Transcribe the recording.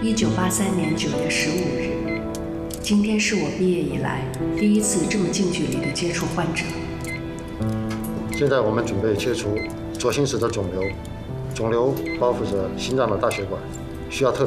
1983年9月15日，今天是我毕业以来第一次这么近距离的接触患者。 现在我们准备切除左心室的肿瘤，肿瘤包覆着心脏的大血管，需要特